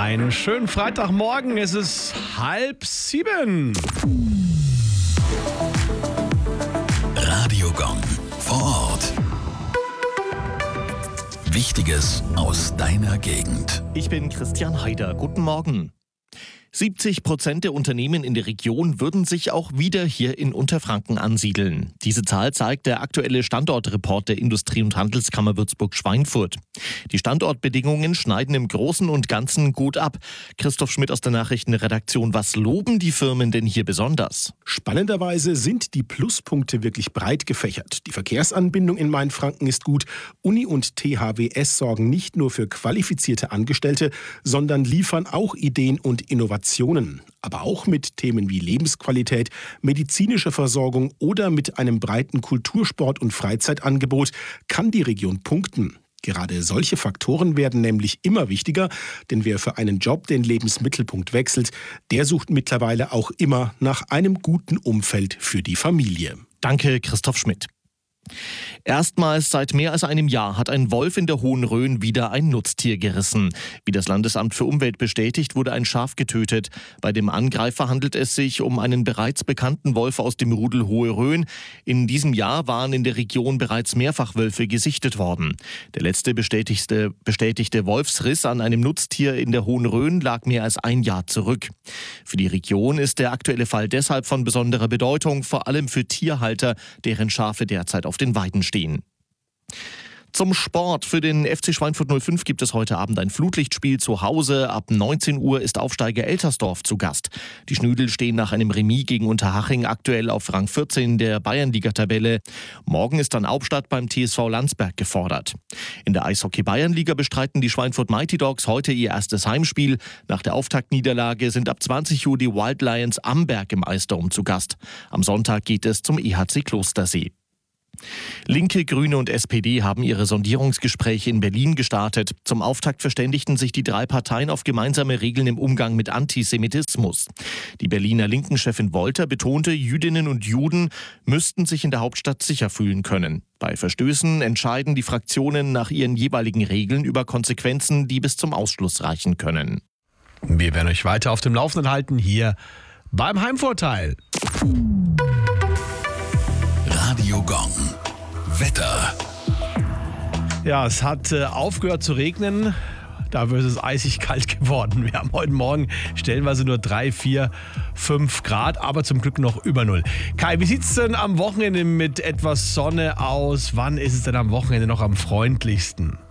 Einen schönen Freitagmorgen, es ist 6:30. Radio Gong vor Ort. Wichtiges aus deiner Gegend. Ich bin Christian Haider. Guten Morgen. 70% der Unternehmen in der Region würden sich auch wieder hier in Unterfranken ansiedeln. Diese Zahl zeigt der aktuelle Standortreport der Industrie- und Handelskammer Würzburg-Schweinfurt. Die Standortbedingungen schneiden im Großen und Ganzen gut ab. Christoph Schmidt aus der Nachrichtenredaktion. Was loben die Firmen denn hier besonders? Spannenderweise sind die Pluspunkte wirklich breit gefächert. Die Verkehrsanbindung in Mainfranken ist gut. Uni und THWS sorgen nicht nur für qualifizierte Angestellte, sondern liefern auch Ideen und Innovationen. Aber auch mit Themen wie Lebensqualität, medizinische Versorgung oder mit einem breiten Kultursport- und Freizeitangebot kann die Region punkten. Gerade solche Faktoren werden nämlich immer wichtiger, denn wer für einen Job den Lebensmittelpunkt wechselt, der sucht mittlerweile auch immer nach einem guten Umfeld für die Familie. Danke, Christoph Schmidt. Erstmals seit mehr als einem Jahr hat ein Wolf in der Hohen Rhön wieder ein Nutztier gerissen. Wie das Landesamt für Umwelt bestätigt, wurde ein Schaf getötet. Bei dem Angreifer handelt es sich um einen bereits bekannten Wolf aus dem Rudel Hohe Rhön. In diesem Jahr waren in der Region bereits mehrfach Wölfe gesichtet worden. Der letzte bestätigte Wolfsriss an einem Nutztier in der Hohen Rhön lag mehr als ein Jahr zurück. Für die Region ist der aktuelle Fall deshalb von besonderer Bedeutung, vor allem für Tierhalter, deren Schafe derzeit auf den Weiden stehen. Zum Sport. Für den FC Schweinfurt 05 gibt es heute Abend ein Flutlichtspiel zu Hause. Ab 19 Uhr ist Aufsteiger Eltersdorf zu Gast. Die Schnüdel stehen nach einem Remis gegen Unterhaching aktuell auf Rang 14 der Bayernliga-Tabelle. Morgen ist dann Hauptstadt beim TSV Landsberg gefordert. In der Eishockey-Bayernliga bestreiten die Schweinfurt Mighty Dogs heute ihr erstes Heimspiel. Nach der Auftaktniederlage sind ab 20 Uhr die Wild Lions Amberg im Eisdome zu Gast. Am Sonntag geht es zum EHC Klostersee. Linke, Grüne und SPD haben ihre Sondierungsgespräche in Berlin gestartet. Zum Auftakt verständigten sich die drei Parteien auf gemeinsame Regeln im Umgang mit Antisemitismus. Die Berliner Linken-Chefin Wolter betonte, Jüdinnen und Juden müssten sich in der Hauptstadt sicher fühlen können. Bei Verstößen entscheiden die Fraktionen nach ihren jeweiligen Regeln über Konsequenzen, die bis zum Ausschluss reichen können. Wir werden euch weiter auf dem Laufenden halten hier beim Heimvorteil. Radio Gong. Wetter. Ja, es hat aufgehört zu regnen. Dafür ist es eisig kalt geworden. Wir haben heute Morgen stellenweise nur 3, 4, 5 Grad, aber zum Glück noch über 0. Kai, wie sieht es denn am Wochenende mit etwas Sonne aus? Wann ist es denn am Wochenende noch am freundlichsten?